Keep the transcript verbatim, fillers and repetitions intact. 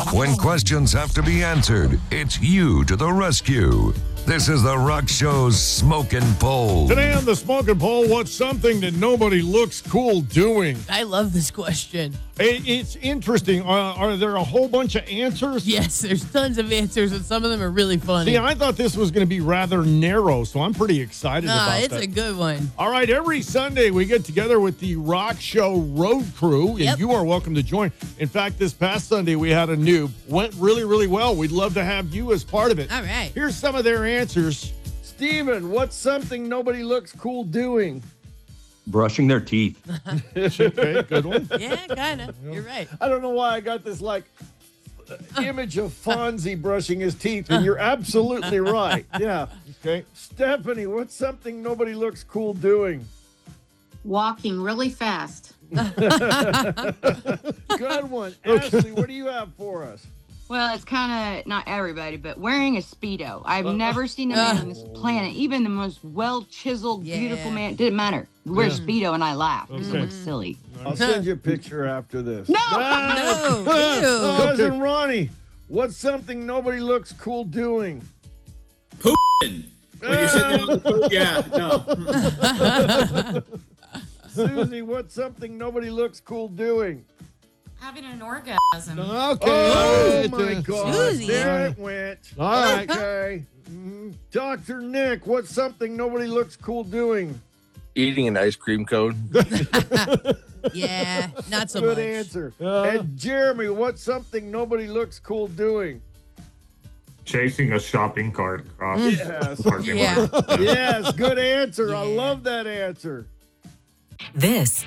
When questions have to be answered, it's you to the rescue. This is the Rock Show's Smokin' Poll. Today on the Smokin' Poll, what's something that nobody looks cool doing? I love this question. It, it's interesting. Uh, are there a whole bunch of answers? Yes, there's tons of answers, and some of them are really funny. See, I thought this was going to be rather narrow, so I'm pretty excited Nah, about it's that. a good one. All right, every Sunday we get together with the Rock Show Road Crew, and Yep. you are welcome to join. In fact, this past Sunday we had a noob. Went really, really well. We'd love to have you as part of it. All right. Here's some of their answers. Steven, what's something nobody looks cool doing? Brushing their teeth. Okay, good one. Yeah, kind of. You're right. I don't know why I got this like image of Fonzie brushing his teeth, and you're absolutely right. Yeah. Okay. Stephanie, what's something nobody looks cool doing? Walking really fast. Good one. Ashley, what do you have for us? Well, it's kind of not everybody, but wearing a Speedo. I've never seen a man on this planet, even the most well-chiseled, Yeah. beautiful man, didn't matter. Wear a Speedo and I laugh because Okay. it looks silly. I'll send you a picture after this. No! No, ew. Cousin Ronnie, what's something nobody looks cool doing? When you're sitting on the boat, yeah, no. Susie, what's something nobody looks cool doing? Having an orgasm. Okay. Oh, my uh, God. Susie. There it went. All right. Okay. Mm, Doctor Nick, what's something nobody looks cool doing? Eating an ice cream cone. Yeah, not so Good much. answer. And Jeremy, what's something nobody looks cool doing? Chasing a shopping cart across Yes. the parking Yeah. lot. Yes, good answer. I Yeah. love that answer. This